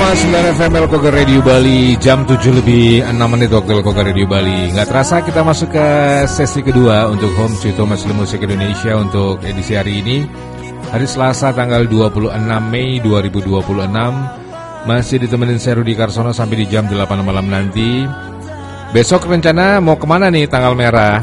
101,9 FM Elkoga Radio Bali. Jam 7 lebih 6 menit waktu Elkoga Radio Bali. Nggak terasa kita masuk ke sesi kedua untuk Home Sweet Home Asli Musik Indonesia untuk edisi hari ini. Hari Selasa tanggal 26 Mei 2026. Masih ditemenin saya Rudi Karsono sampai di jam 8 malam nanti. Besok rencana mau kemana nih tanggal merah?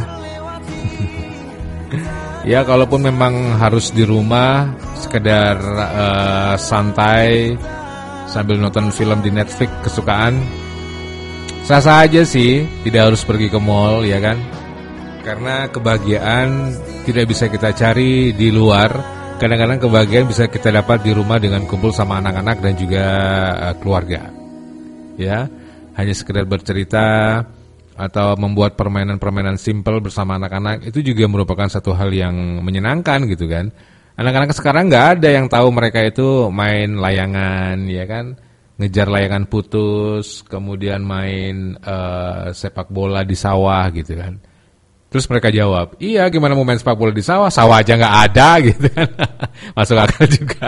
Ya kalaupun memang harus di rumah, sekedar santai sambil nonton film di Netflix kesukaan, sah-sah aja sih, tidak harus pergi ke mall ya kan. Karena kebahagiaan tidak bisa kita cari di luar. Kadang-kadang kebahagiaan bisa kita dapat di rumah dengan kumpul sama anak-anak dan juga keluarga. Ya, hanya sekedar bercerita atau membuat permainan-permainan simpel bersama anak-anak itu juga merupakan satu hal yang menyenangkan gitu kan. Anak-anak sekarang nggak ada yang tahu mereka itu main layangan, ya kan, ngejar layangan putus, kemudian main sepak bola di sawah gitu kan. Terus mereka jawab, iya gimana mau main sepak bola di sawah, sawah aja nggak ada gitu kan. Masuk akal juga.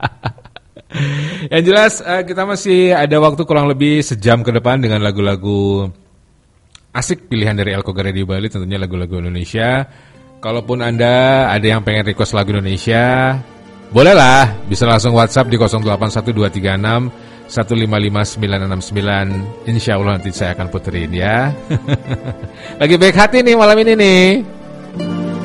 Yang jelas kita masih ada waktu kurang lebih sejam ke depan dengan lagu-lagu asik pilihan dari Elkoga Radio Bali, tentunya lagu-lagu Indonesia. Kalaupun Anda ada yang pengen request lagu Indonesia, bolehlah, bisa langsung WhatsApp di 081236 155969. Insya Allah nanti saya akan puterin ya. Lagi baik hati nih malam ini nih.